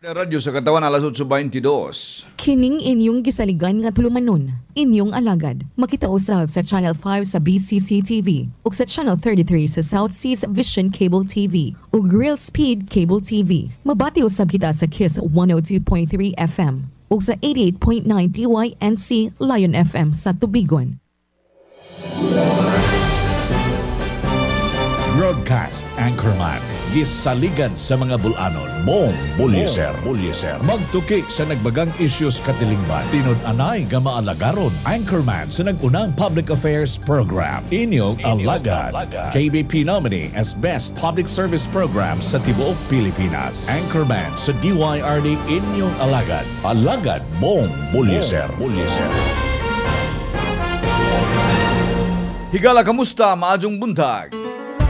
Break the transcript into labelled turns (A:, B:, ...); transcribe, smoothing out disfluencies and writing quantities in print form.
A: Radyo sa katawan alas 8:22.
B: Kining inyong gisaligan nga tulumanon, inyong alagad. Makita usab sa Channel 5 sa BCC TV ug sa Channel 33 sa South Seas Vision Cable TV ug Real Speed Cable TV. Mabati usab kita sa Kiss 102.3 FM ug sa 88.9 DYNC Lion FM sa Tubigon.
C: Broadcast Anchorman gisaligan sa mga bulanon mong bulyeser. Magtuki sa nagbagang issues katilingban tinud anay nga maalagaron. Anchorman sa nagunang public affairs program inyong alagad. KBP nominee as best public service program sa tibuok Pilipinas. Anchorman sa DYRD inyong alagad mong bulyeser.
A: Higala, kamusta? Maadjong buntag.